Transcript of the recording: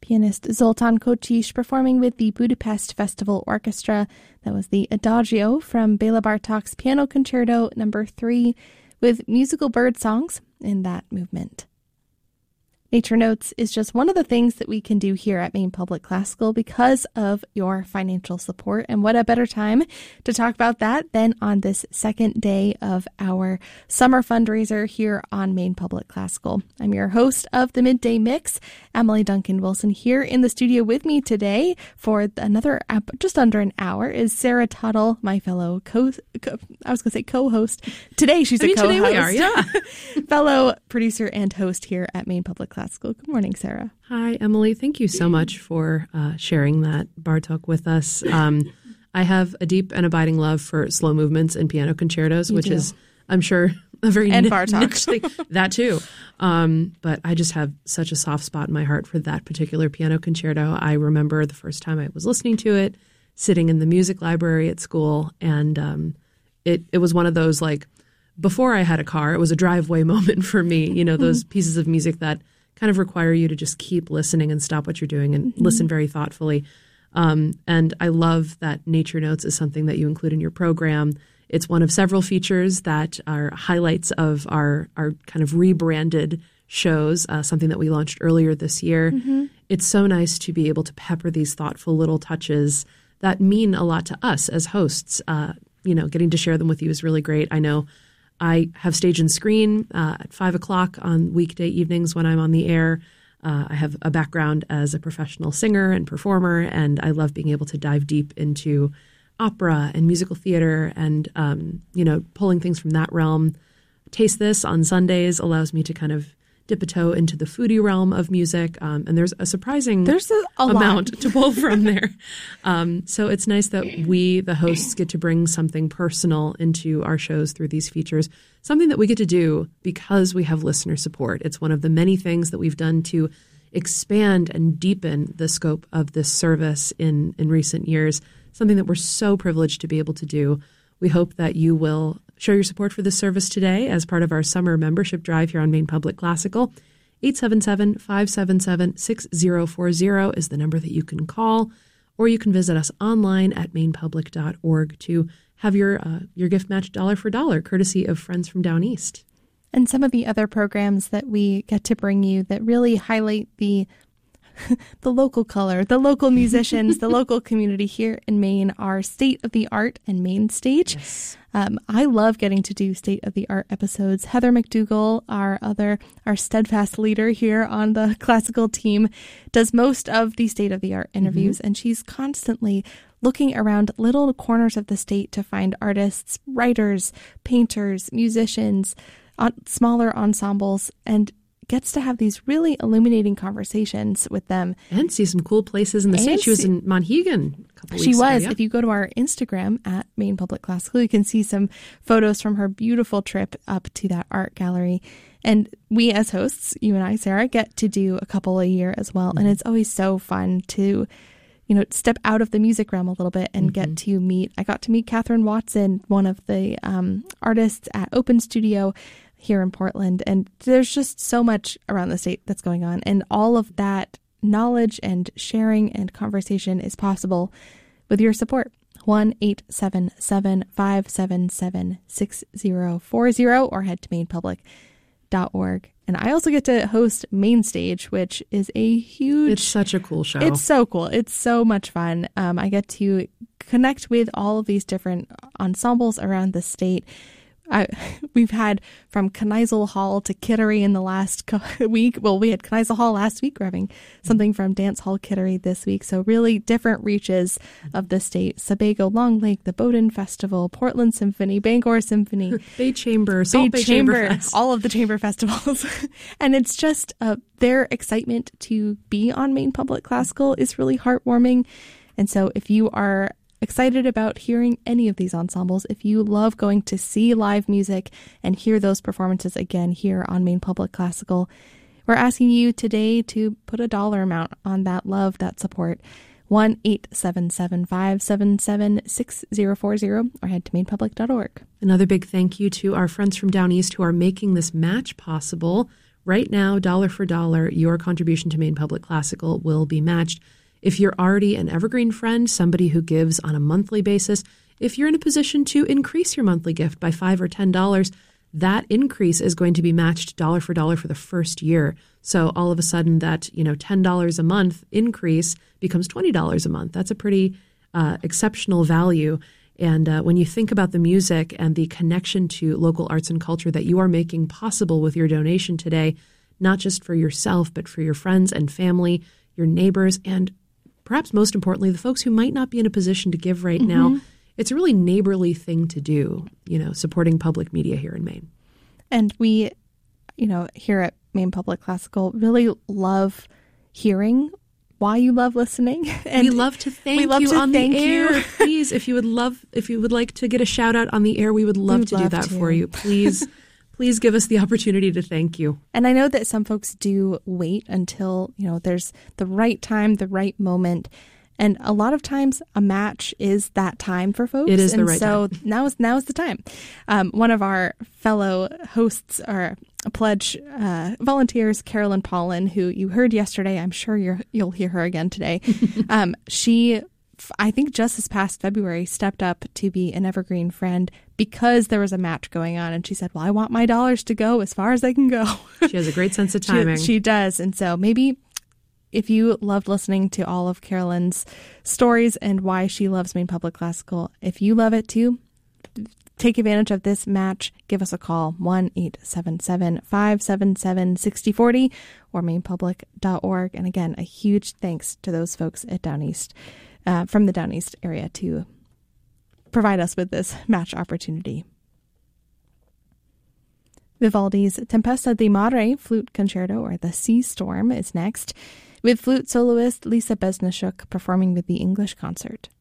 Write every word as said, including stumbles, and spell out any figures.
pianist Zoltan Kocsis performing with the Budapest Festival Orchestra. That was the Adagio from Bela Bartok's Piano Concerto number three with musical bird songs in that movement. Nature Notes is just one of the things that we can do here at Maine Public Classical because of your financial support. And what a better time to talk about that than on this second day of our summer fundraiser here on Maine Public Classical. I'm your host of the Midday Mix, Emily Duncan Wilson. Here in the studio with me today for another just under an hour is Sarah Tuttle, my fellow co, co I was going to say co-host. Today she's I mean, a co-host. Today we are, yeah. Fellow producer and host here at Maine Public Classical. Classical. Good morning, Sarah. Hi, Emily. Thank you so much for uh, sharing that Bartok with us. Um, I have a deep and abiding love for slow movements and piano concertos, You which do. is, I'm sure, a very and ni- Bartok. niche thing. That too. Um, but I just have such a soft spot in my heart for that particular piano concerto. I remember the first time I was listening to it, sitting in the music library at school, and um, it it was one of those, like, before I had a car, it was a driveway moment for me. You know, those mm-hmm. pieces of music that kind of require you to just keep listening and stop what you're doing and mm-hmm. listen very thoughtfully. Um, and I love that Nature Notes is something that you include in your program. It's one of several features that are highlights of our, our kind of rebranded shows, uh, something that we launched earlier this year. Mm-hmm. It's so nice to be able to pepper these thoughtful little touches that mean a lot to us as hosts. Uh, you know, getting to share them with you is really great. I know I have stage and screen uh, at five o'clock on weekday evenings when I'm on the air. Uh, I have a background as a professional singer and performer, and I love being able to dive deep into opera and musical theater and, um, you know, pulling things from that realm. Taste This on Sundays allows me to kind of dip a toe into the foodie realm of music, um, and there's a surprising there's a, a amount lot. to pull from there. Um, so it's nice that we, the hosts, get to bring something personal into our shows through these features, something that we get to do because we have listener support. It's one of the many things that we've done to expand and deepen the scope of this service in, in recent years, something that we're so privileged to be able to do. We hope that you will show your support for this service today as part of our summer membership drive here on Maine Public Classical. eight seven seven, five seven seven, six zero four zero is the number that you can call, or you can visit us online at maine public dot org to have your uh, your gift matched dollar for dollar, courtesy of Friends from Down East. And some of the other programs that we get to bring you that really highlight the the local color, the local musicians, the local community here in Maine are State of the Art and Main Stage. Yes. Um, I love getting to do State of the Art episodes. Heather McDougall, our other, our steadfast leader here on the classical team, does most of the State of the Art interviews, mm-hmm. and she's constantly looking around little corners of the state to find artists, writers, painters, musicians, on smaller ensembles, and gets to have these really illuminating conversations with them. And see some cool places in the and state. She was see, in Monhegan a couple weeks She ago. was. Yeah. If you go to our Instagram at Maine Public Classical, you can see some photos from her beautiful trip up to that art gallery. And we as hosts, you and I, Sarah, get to do a couple a year as well. Mm-hmm. And it's always so fun to, you know, step out of the music realm a little bit and mm-hmm. get to meet. I got to meet Catherine Watson, one of the um, artists at Open Studio here in Portland. And there's just so much around the state that's going on. And all of that knowledge and sharing and conversation is possible with your support. one eight seven seven, five seven seven, six zero four zero or head to maine public dot org. And I also get to host Main Stage, which is a huge... It's such a cool show. It's so cool. It's so much fun. Um, I get to connect with all of these different ensembles around the state. I, we've had from Kneisel Hall to Kittery in the last co- week. Well, we had Kneisel Hall last week. We're having something from Dance Hall Kittery this week. So really different reaches of the state. Sebago, Long Lake, the Bowdoin Festival, Portland Symphony, Bangor Symphony. Bay Chamber, Salt Bay, Bay Chamber, Chamber Fest. All of the chamber festivals. And it's just uh, their excitement to be on Maine Public Classical is really heartwarming. And so if you are excited about hearing any of these ensembles, if you love going to see live music and hear those performances again here on Maine Public Classical, we're asking you today to put a dollar amount on that love, that support. one eight seven seven, five seven seven, six zero four zero or head to maine public dot org. Another big thank you to our friends from Down East who are making this match possible. Right now, dollar for dollar, your contribution to Maine Public Classical will be matched. If you're already an evergreen friend, somebody who gives on a monthly basis, if you're in a position to increase your monthly gift by five or ten dollars, that increase is going to be matched dollar for dollar for the first year. So all of a sudden that, you know, ten dollars a month increase becomes twenty dollars a month. That's a pretty uh, exceptional value. And uh, when you think about the music and the connection to local arts and culture that you are making possible with your donation today, not just for yourself, but for your friends and family, your neighbors, and perhaps most importantly, the folks who might not be in a position to give right mm-hmm. now, it's a really neighborly thing to do, you know, supporting public media here in Maine. And we, you know, here at Maine Public Classical really love hearing why you love listening. And we love to thank love you to on thank the air. you. Please, if you would love, if you would like to get a shout out on the air, we would love would to love do that to. for you. Please, please give us the opportunity to thank you. And I know that some folks do wait until, you know, there's the right time, the right moment. And a lot of times a match is that time for folks. It is and the right so time. now is now is the time. Um, one of our fellow hosts or pledge uh, volunteers, Carolyn Paulin, who you heard yesterday, I'm sure you're, you'll hear her again today. um, she, I think just this past February, stepped up to be an evergreen friend because there was a match going on. And she said, well, I want my dollars to go as far as they can go. She has a great sense of timing. she, she does. And so maybe if you loved listening to all of Carolyn's stories and why she loves Maine Public Classical, if you love it too, take advantage of this match. Give us a call, one eight seven seven, five seven seven, six zero four zero or maine public dot org. And again, a huge thanks to those folks at Down East, uh, from the Down East area to provide us with this match opportunity. Vivaldi's Tempesta di Mare Flute Concerto, or the Sea Storm, is next, with flute soloist Lisa Besnishuk performing with the English Concert.